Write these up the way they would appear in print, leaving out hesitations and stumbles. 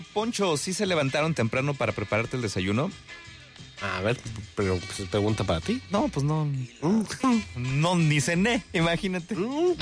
Poncho, ¿sí se levantaron temprano para prepararte el desayuno? A ver, pero pues, pregunta para ti. No, pues no. No, ni cené, imagínate.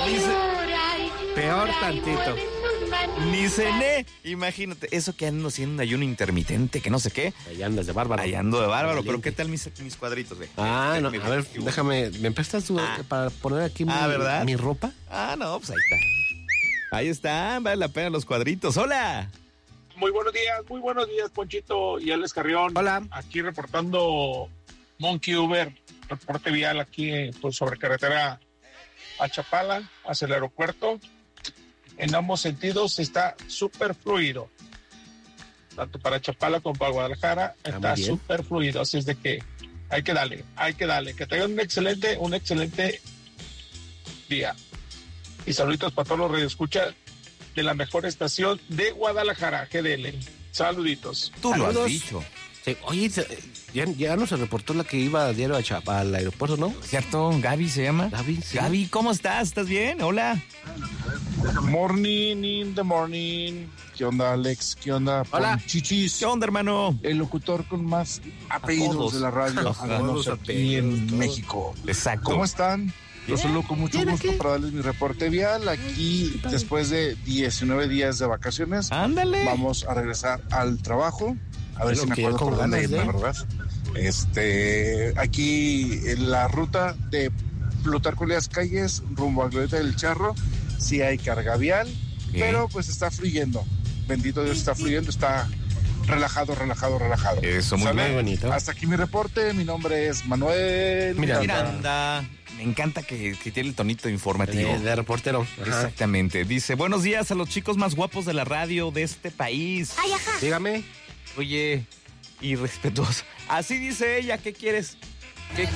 Peor tantito. Ni cené, imagínate. Eso que ando haciendo un ayuno intermitente, que no sé qué. Ahí andas de bárbaro. Ahí ando de bárbaro, pero ¿qué tal mis cuadritos, güey? No, a ver, déjame, ¿me prestas tu, para poner aquí ¿verdad? mi ropa? No, pues ahí está. Ahí están, vale la pena los cuadritos. ¡Hola! Muy buenos días, Ponchito y Alex Carrión. Hola. Aquí reportando Monkey Uber, reporte vial aquí pues, sobre carretera a Chapala, hacia el aeropuerto. En ambos sentidos está súper fluido. Tanto para Chapala como para Guadalajara está súper fluido. Así es de que hay que darle. Que tengan un excelente día. Y saluditos para todos los radioescuchas de la mejor estación de Guadalajara, GDL. Saluditos. Tú lo has dicho. Sí, oye, ya no se reportó la que iba a diario al aeropuerto, ¿no? ¿Cierto? Gaby se llama. Gaby, sí. Gaby, ¿cómo estás? ¿Estás bien? Hola. Morning in the morning. ¿Qué onda, Alex? ¿Qué onda, Hola. Chichis? ¿Qué onda, hermano? El locutor con más apellidos de la radio, al menos aquí en México. Exacto. ¿Cómo están? Los saludo con mucho gusto para darles mi reporte vial. Aquí, después de 19 días de vacaciones, Ándale. vamos a regresar al trabajo. A ver Bueno, si me que ya acuerdo con por dónde ganas, irme, ¿verdad? Aquí en la ruta de Plutarco Elías Calles rumbo a Glorieta del Charro, sí hay carga vial, pero pues está fluyendo. Bendito Dios, está fluyendo, está relajado. Eso, muy ¿Sale? bien bonito. Hasta aquí mi reporte. Mi nombre es Manuel Miranda. Me encanta que tiene el tonito informativo. De reportero. Ajá. Exactamente. Dice, buenos días a los chicos más guapos de la radio de este país. Ay, ajá. Dígame. Oye, irrespetuoso. Así dice ella, ¿qué quieres? ¿Qué?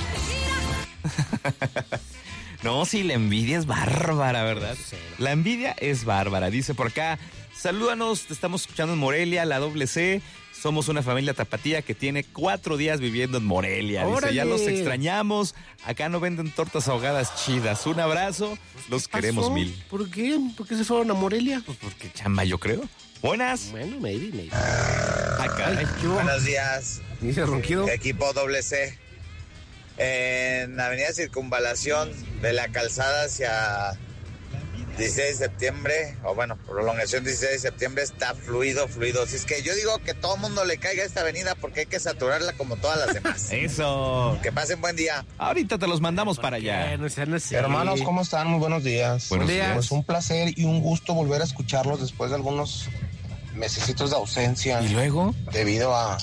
No, sí, la envidia es bárbara, ¿verdad? La envidia es bárbara. Dice por acá, salúdanos, te estamos escuchando en Morelia, la doble C. Somos una familia tapatía que tiene 4 días viviendo en Morelia. Dice, ¡Órale! ya los extrañamos. Acá no venden tortas ahogadas chidas. Un abrazo, los queremos mil. ¿Por qué? ¿Por qué se fueron a Morelia? Pues porque chamba, yo creo. Buenas. Bueno, maybe. Acá. Buenos días, Dice Ronquido. equipo doble C. En Avenida Circunvalación de la Calzada hacia 16 de septiembre, o bueno, prolongación 16 de septiembre, está fluido. Así es que yo digo que todo el mundo le caiga a esta avenida porque hay que saturarla como todas las demás. Eso. Que pasen buen día. Ahorita te los mandamos para allá. No sean así. Hermanos, ¿cómo están? Muy buenos días. Buenos días. Pues un placer y un gusto volver a escucharlos después de algunos mesecitos de ausencia ¿Y luego? debido a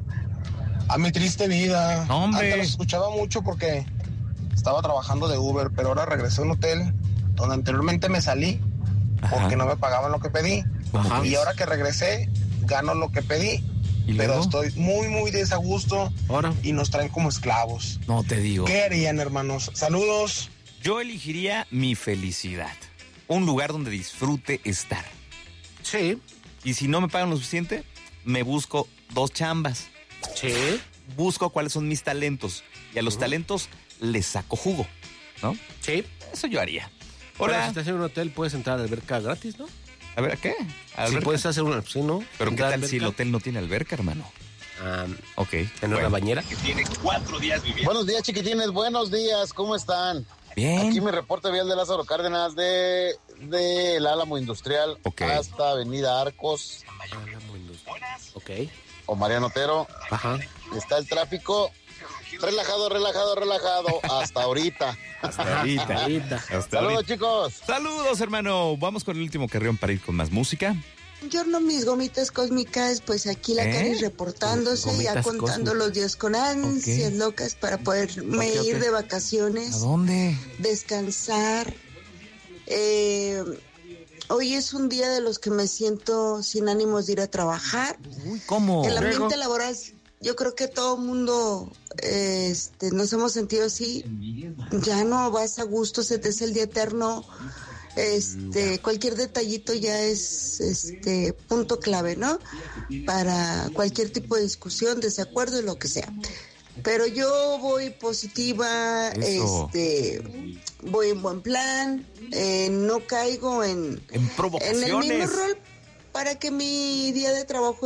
mi triste vida. ¡Hombre! Antes los escuchaba mucho porque estaba trabajando de Uber, pero ahora regresé a un hotel donde anteriormente me salí porque no me pagaban lo que pedí. Ajá. Y ahora que regresé, gano lo que pedí. ¿Y Pero luego? estoy muy desagusto Ahora. y nos traen como esclavos. No te digo. ¿Qué harían, hermanos? Saludos. Yo elegiría mi felicidad. Un lugar donde disfrute estar. Sí. Y si no me pagan lo suficiente, me busco 2 chambas. Sí. Busco cuáles son mis talentos. Y a los talentos les saco jugo, ¿no? Sí. Eso yo haría. Pero Hola. si estás en un hotel, puedes entrar a alberca gratis, ¿no? A ver, ¿a qué? Sí, ¿Alberca? puedes hacer una. Sí, ¿no? Pero ¿qué Entrar a tal si el alberca. hotel no tiene alberca, hermano? Ok. En una bañera. Buenos días, chiquitines, buenos días, ¿cómo están? Bien. Aquí mi reporte vial de Lázaro Cárdenas de el Álamo Industrial Ok. hasta Avenida Arcos Ok. o Mariano Otero. Ajá. Está el tráfico relajado hasta ahorita. Hasta ahorita. Hasta Saludos, ahorita. chicos. Saludos, hermano. Vamos con el último carrión para ir con más música. Buongiorno, mis gomitas cósmicas, pues aquí la Cari reportándose, Gomitas ya contando cósmicas. los días con ansias locas para poderme Ok. ir de vacaciones, ¿A dónde? descansar. Hoy es un día de los que me siento sin ánimos de ir a trabajar. Uy, ¿cómo? El ambiente laboral, yo creo que todo el mundo nos hemos sentido así. Ya no vas a gusto, se te hace el día eterno. Cualquier detallito ya es punto clave, ¿no? Para cualquier tipo de discusión, desacuerdo y lo que sea. Pero yo voy positiva, Eso. voy en buen plan, no caigo en el mismo provocaciones. rol para que mi día de trabajo